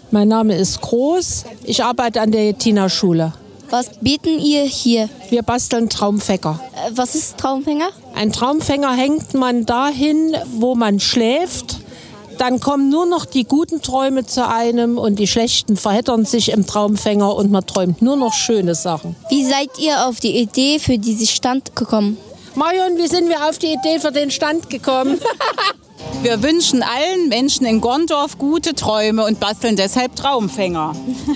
Mein Name ist Groß. Ich arbeite an der Tina-Schule. Was bieten ihr hier? Wir basteln Traumfänger. Was ist Traumfänger? Ein Traumfänger hängt man dahin, wo man schläft. Dann kommen nur noch die guten Träume zu einem und die schlechten verheddern sich im Traumfänger und man träumt nur noch schöne Sachen. Wie seid ihr auf die Idee für diesen Stand gekommen? Marion, wie sind wir auf die Idee für den Stand gekommen? Wir wünschen allen Menschen in Gondorf gute Träume und basteln deshalb Traumfänger.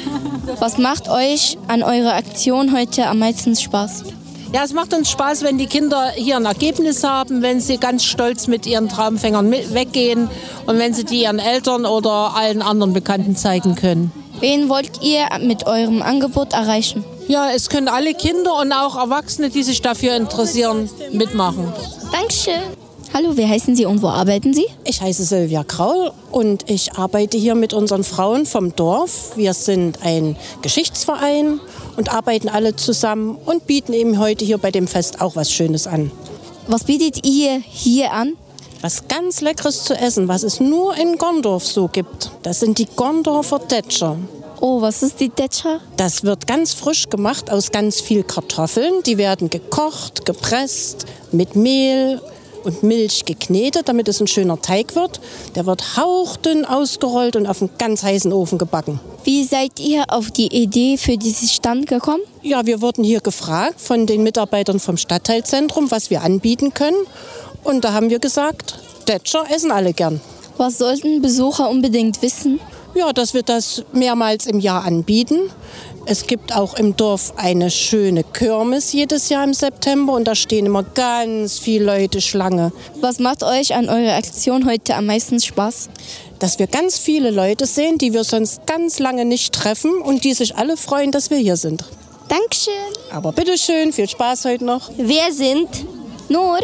Was macht euch an eurer Aktion heute am meisten Spaß? Ja, es macht uns Spaß, wenn die Kinder hier ein Ergebnis haben, wenn sie ganz stolz mit ihren Traumfängern weggehen und wenn sie die ihren Eltern oder allen anderen Bekannten zeigen können. Wen wollt ihr mit eurem Angebot erreichen? Ja, es können alle Kinder und auch Erwachsene, die sich dafür interessieren, mitmachen. Dankeschön. Hallo, wie heißen Sie und wo arbeiten Sie? Ich heiße Sylvia Kraul und ich arbeite hier mit unseren Frauen vom Dorf. Wir sind ein Geschichtsverein und arbeiten alle zusammen und bieten eben heute hier bei dem Fest auch was Schönes an. Was bietet ihr hier an? Was ganz Leckeres zu essen, was es nur in Gondorf so gibt. Das sind die Gondorfer Detscher. Oh, was ist die Detscher? Das wird ganz frisch gemacht aus ganz viel Kartoffeln. Die werden gekocht, gepresst, mit Mehl und Milch geknetet, damit es ein schöner Teig wird. Der wird hauchdünn ausgerollt und auf einen ganz heißen Ofen gebacken. Wie seid ihr auf die Idee für diesen Stand gekommen? Ja, wir wurden hier gefragt von den Mitarbeitern vom Stadtteilzentrum, was wir anbieten können. Und da haben wir gesagt, Detscher essen alle gern. Was sollten Besucher unbedingt wissen? Ja, dass wir das mehrmals im Jahr anbieten. Es gibt auch im Dorf eine schöne Kirmes jedes Jahr im September und da stehen immer ganz viele Leute Schlange. Was macht euch an eurer Aktion heute am meisten Spaß? Dass wir ganz viele Leute sehen, die wir sonst ganz lange nicht treffen und die sich alle freuen, dass wir hier sind. Dankeschön. Aber bitteschön, viel Spaß heute noch. Wir sind Nur,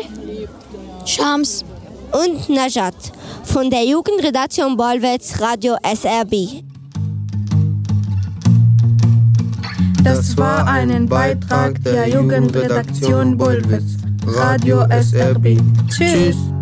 Shams und Najat von der Jugendredaktion Bolwetz Radio SRB. Das war ein Beitrag der Jugendredaktion Bolwetz Radio SRB. Tschüss.